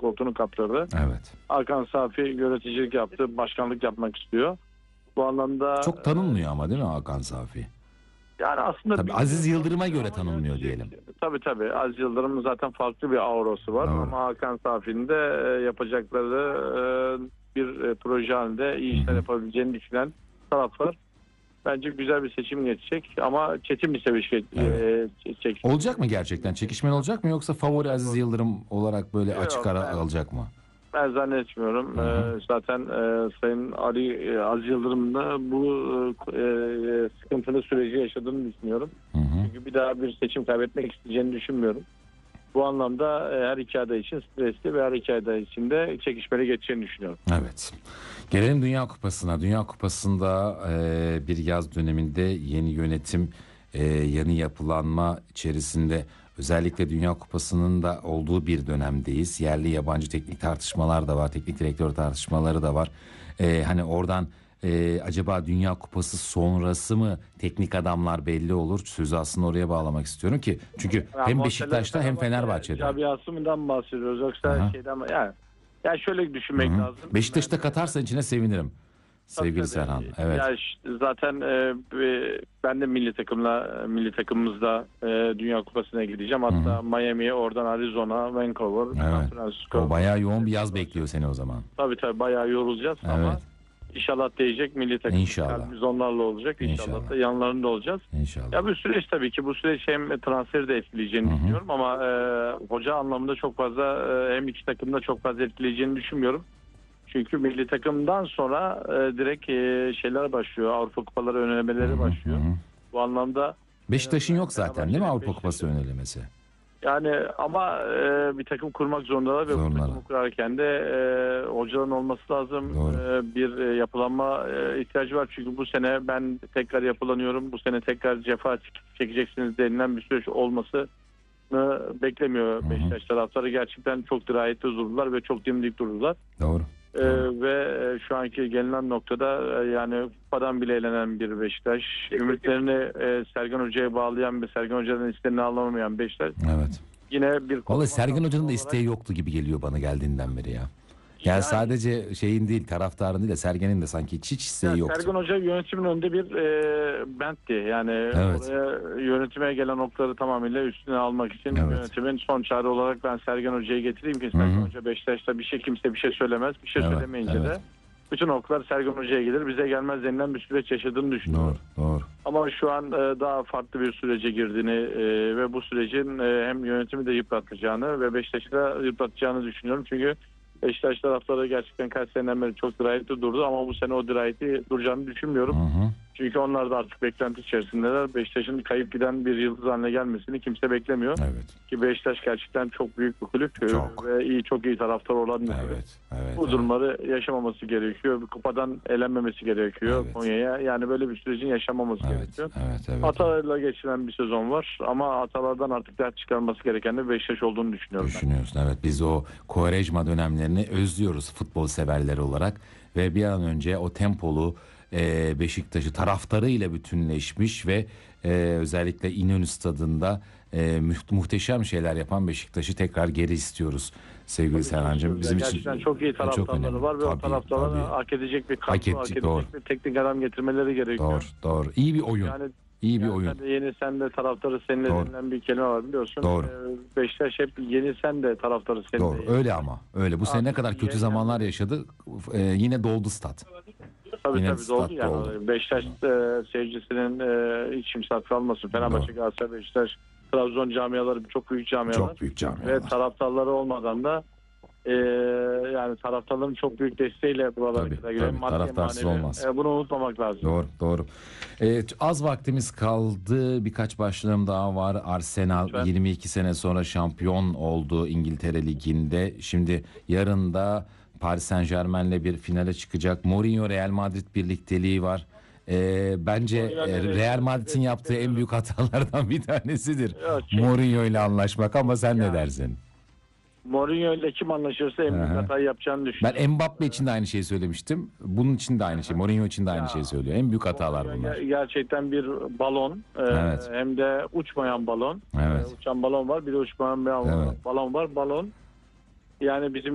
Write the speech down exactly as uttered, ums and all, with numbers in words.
koltuğunu kaptırdı. Evet. Hakan Safi yöneticilik yaptı, başkanlık yapmak istiyor. Bu anlamda Çok tanınmıyor ama değil mi Hakan Safi? Yani aslında tabii Aziz Yıldırım'a göre tanınmıyor diyelim. Tabii tabii. Aziz Yıldırım'ın zaten farklı bir aurası var. Doğru. Ama Hakan Safi'nin de yapacakları bir proje halinde iyi işler yapabileceğini düşünen taraflar. Bence güzel bir seçim geçecek ama çetin bir seviş evet. geçecek. Olacak mı gerçekten? Çekişmeli olacak mı yoksa favori Aziz Yıldırım olarak böyle Yok, açık ara ben, alacak mı? Ben zannetmiyorum. Ee, zaten e, Sayın Ali e, Aziz Yıldırım da bu e, sıkıntılı süreci yaşadığını düşünüyorum. Hı hı. Çünkü bir daha bir seçim kaybetmek isteyeceğini düşünmüyorum. Bu anlamda e, her iki aday için stresli ve her iki aday için de çekişmeli geçeceğini düşünüyorum. Evet. Gelelim Dünya Kupası'na. Dünya Kupası'nda e, bir yaz döneminde yeni yönetim, e, yeni yapılanma içerisinde özellikle Dünya Kupası'nın da olduğu bir dönemdeyiz. Yerli yabancı teknik tartışmalar da var, teknik direktör tartışmaları da var. E, hani oradan e, acaba Dünya Kupası sonrası mı teknik adamlar belli olur? Sözü aslında oraya bağlamak istiyorum ki. Çünkü yani hem Beşiktaş'ta hem Fenerbahçe'de. Xabi Asım'dan bahsediyoruz yoksa Aha. şeyden yani. Yani şöyle düşünmek Hı-hı. lazım. Beşiktaş'ta katarsa içine sevinirim. Sevgili tabii, Serhan. Evet. Ya işte zaten e, ben de milli takımla milli takımımızda e, Dünya Kupası'na gideceğim. Hatta Hı-hı. Miami'ye, oradan Arizona, Vancouver, evet. San Francisco. O bayağı yoğun bir yaz bekliyor seni o zaman. Tabii tabii bayağı yorulacağız evet. ama İnşallah değecek milli takımımız kalbimiz onlarla olacak. İnşallah, İnşallah da yanlarında olacağız. İnşallah. Ya bu süreç tabii ki bu süreç hem transferi de etkileyeceğini Hı-hı. düşünüyorum ama e, hoca anlamında çok fazla e, hem iki takımda çok fazla etkileyeceğini düşünmüyorum. Çünkü milli takımdan sonra e, direkt e, şeyler başlıyor. Avrupa Kupaları önelemeleri Hı-hı. başlıyor. Hı-hı. Bu anlamda Beşiktaş'ın yok zaten değil mi Avrupa Kupası önelemesi? Yani ama e, bir takım kurmak zorundalar ve Zorunlar. bu takımı kurarken de e, hocaların olması lazım. E, bir e, yapılanma e, ihtiyacı var. Çünkü bu sene ben tekrar yapılanıyorum. Bu sene tekrar cefa çekeceksiniz denilen bir süreç olması beklemiyor. Hı-hı. Beşiktaş taraftarı gerçekten çok dirayetli durdular ve çok dimdik durdular. Doğru. Ee, ve şu anki gelinen noktada e, yani kupadan bile elenen bir Beşiktaş, ümitlerini e, Sergen Hoca'ya bağlayan ve Sergen Hoca'nın isteğini alamayan Beşiktaş. Evet. Yine bir Vallahi Sergen Hoca'nın da olarak... isteği yoktu gibi geliyor bana geldiğinden beri ya. Yani, yani sadece şeyin değil, taraftarın değil de Sergen'in de sanki hiç hiç isteği yani yoktu. Sergen Hoca yönetimin önünde bir e, bentti. Yani evet. oraya yönetime gelen okları tamamıyla üstüne almak için evet. yönetimin son çare olarak ben Sergen Hoca'yı getireyim ki Sergen Hı-hı. Hoca Beşiktaş'ta bir şey kimse bir şey söylemez. Bir şey evet. söylemeyince evet. de bütün oklar Sergen Hoca'ya gelir. Bize gelmez denilen bir süreç yaşadığını düşünüyorum. Doğru, doğru. Ama şu an e, daha farklı bir sürece girdiğini e, ve bu sürecin e, hem yönetimi de yıpratacağını ve Beşiktaş'ı da yıpratacağını düşünüyorum. Çünkü Beşiktaş taraftarı gerçekten kaç seneden beri çok dirayetli durdu ama bu sene o dirayeti duracağını düşünmüyorum. Hı hı. Çünkü onlar da artık beklenti içerisindeler. Beşiktaş'ın kayıp giden bir yıldız haline gelmesini kimse beklemiyor. Evet. Ki Beşiktaş gerçekten çok büyük bir kulüp çok. ve iyi çok iyi taraftar olan bir kulüp. Evet, evet, bu durumları evet. yaşamaması gerekiyor. Bir kupadan elenmemesi gerekiyor evet. Konya'ya. Yani böyle bir sürecin yaşanmaması evet, gerekiyor. Evet, evet, hatalarla evet. geçiren bir sezon var ama hatalardan artık ders çıkarması gereken de Beşiktaş olduğunu düşünüyorum. Düşünüyorsun ben. Evet, biz o Quaresma dönemlerini özlüyoruz futbol severleri olarak ve bir an önce o tempolu e, Beşiktaş'ı taraftarıyla bütünleşmiş ve e, özellikle İnönü Stadı'nda e, muhteşem şeyler yapan Beşiktaş'ı tekrar geri istiyoruz sevgili tabii Serhan'cığım. Bizim gerçekten için çok iyi taraftarları var ve tabii, o taraftarları hak edecek bir kadro, hak, hak edecek doğru. bir teknik adam getirmeleri gerekiyor. Doğru, doğru. İyi bir oyun. Yani İyi bir yani oyun. Sen de yeni sen de taraftarı seninle denilen bir kelime var biliyorsun. Doğru. Ee, Beşiktaş hep yeni sen de taraftarı seninle. Doğru. Öyle ama. Öyle. Bu sene ne kadar kötü zamanlar yaşadı. E, yine doldu stat. Tabii yine tabii doldu yani. Doldu. Beşiktaş e, seyircisinin e, hiç misafir almasın. Fenerbahçe, Galatasaray, Beşiktaş, Trabzon camiaları çok büyük camialar. Çok büyük camialar. Ve taraftarları olmadan da Ee, yani taraftarların çok büyük desteğiyle buralara tabii, kadar gelen taraftarsız manevi, olmaz. E, bunu unutmamak lazım. Doğru, doğru. Evet, az vaktimiz kaldı. Birkaç başlığım daha var. Arsenal Lütfen. yirmi iki sene sonra şampiyon oldu İngiltere Ligi'nde. Şimdi yarın da Paris Saint-Germain'le bir finale çıkacak. Mourinho Real Madrid birlikteliği var. Ee, bence e, Real Madrid'in yaptığı en büyük hatalardan bir tanesidir. Mourinho ile anlaşmak ama sen yani. ne dersin? Mourinho ile kim anlaşırsa en büyük hatayı yapacağını düşünüyorum. Ben Mbappe için de aynı şeyi söylemiştim. Bunun için de aynı şey. Mourinho için de aynı ya, şeyi söylüyor. En büyük hatalar bunlar. Gerçekten bir balon. Evet. E, hem de uçmayan balon. Evet. E, uçan balon var. Bir de uçmayan evet. balon var. Balon. Yani bizim